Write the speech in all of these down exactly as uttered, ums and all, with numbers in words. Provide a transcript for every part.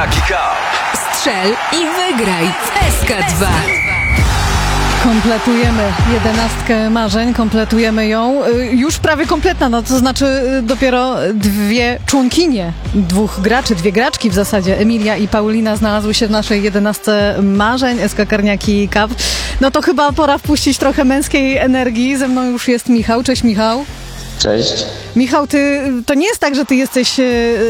Karniaki Cup. Strzel i wygraj w S K dwa. Kompletujemy jedenastkę marzeń, kompletujemy ją. Już prawie kompletna, no to znaczy dopiero dwie członkinie, dwóch graczy, dwie graczki w zasadzie, Emilia i Paulina znalazły się w naszej jedenastce marzeń, S K Karniaki Cup. No to chyba pora wpuścić trochę męskiej energii. Ze mną już jest Michał. Cześć, Michał. Cześć. Michał, ty, to nie jest tak, że ty jesteś e,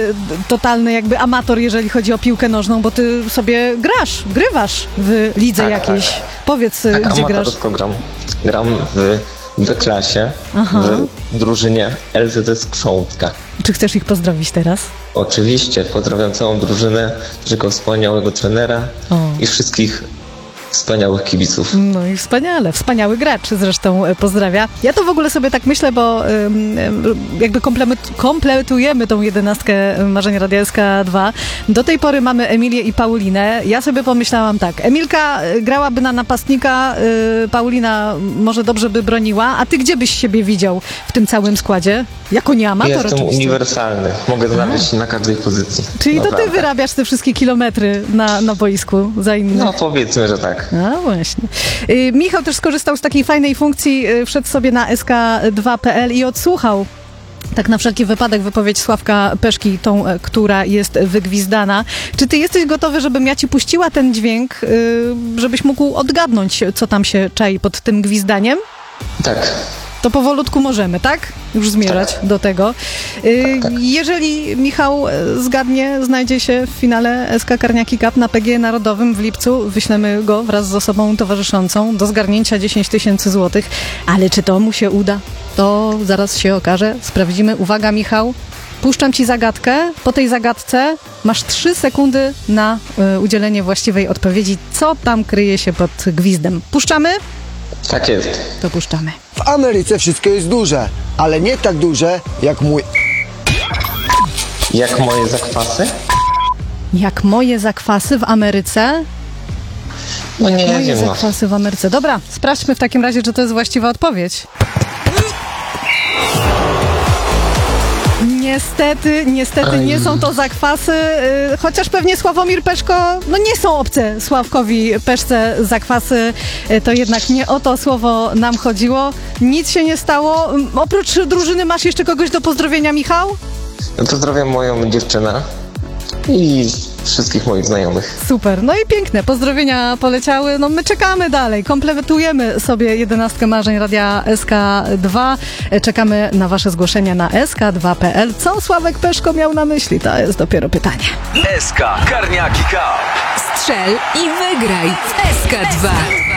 totalny jakby amator, jeżeli chodzi o piłkę nożną, bo ty sobie grasz, grywasz w lidze Tak, jakiejś. tak. Powiedz, Tak, gdzie grasz. amatorsko gram. Gram w B-klasie, Aha. w drużynie L Z S Krzątka. Czy chcesz ich pozdrowić teraz? Oczywiście, pozdrawiam całą drużynę, tego wspaniałego trenera O. i wszystkich wspaniałych kibiców. No i wspaniale, wspaniały gracz zresztą e, pozdrawia. Ja to w ogóle sobie tak myślę, bo ym, ym, jakby komplement, kompletujemy tą jedenastkę marzeń Radia S K dwa. Do tej pory mamy Emilię i Paulinę. Ja sobie pomyślałam tak, Emilka y, grałaby na napastnika, y, Paulina może dobrze by broniła, a ty gdzie byś siebie widział w tym całym składzie? Jako nie amator Jestem oczywiście. uniwersalny, mogę znaleźć się na każdej pozycji. Czyli to ty Naprawdę. wyrabiasz te wszystkie kilometry na, na boisku za innych. No powiedzmy, że tak. A właśnie. Y, Michał też skorzystał z takiej fajnej funkcji, y, wszedł sobie na S K dwa kropka P L i odsłuchał tak na wszelki wypadek wypowiedź Sławka Peszki, tą, y, która jest wygwizdana. Czy ty jesteś gotowy, żebym ja ci puściła ten dźwięk, y, żebyś mógł odgadnąć, co tam się czai pod tym gwizdaniem? Tak. To powolutku możemy, tak? Już zmierzać Tak. do tego. Y, Tak, tak. Jeżeli Michał y, zgadnie, znajdzie się w finale S K Karniaki Cup na P G Narodowym w lipcu, wyślemy go wraz z osobą towarzyszącą do zgarnięcia dziesięć tysięcy złotych. Ale czy to mu się uda? To zaraz się okaże. Sprawdzimy. Uwaga, Michał. Puszczam ci zagadkę. Po tej zagadce masz trzy sekundy na y, udzielenie właściwej odpowiedzi. Co tam kryje się pod gwizdem? Puszczamy? Tak jest. To puszczamy. W Ameryce wszystko jest duże, ale nie tak duże jak mój... Jak moje zakwasy? Jak moje zakwasy w Ameryce? No nie Moje wiem, no. zakwasy w Ameryce. Dobra, sprawdźmy w takim razie, czy to jest właściwa odpowiedź. Niestety, niestety nie są to zakwasy, yy, chociaż pewnie Sławomir Peszko, no nie są obce Sławkowi Peszce zakwasy, yy, to jednak nie o to słowo nam chodziło. Nic się nie stało. Ym, Oprócz drużyny masz jeszcze kogoś do pozdrowienia, Michał? Pozdrawiam moją dziewczynę i wszystkich moich znajomych. Super, no i piękne, pozdrowienia poleciały, no my czekamy dalej, kompletujemy sobie jedenastkę marzeń Radia S K dwa, czekamy na wasze zgłoszenia na S K dwa kropka P L. Co Sławek Peszko miał na myśli? To jest dopiero pytanie. S K Karniaki Cup. Strzel i wygraj w S K dwa.